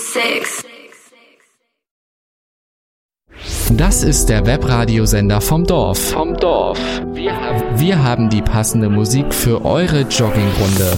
6. Das ist der Webradiosender vom Dorf. Wir haben die passende Musik für eure Joggingrunde.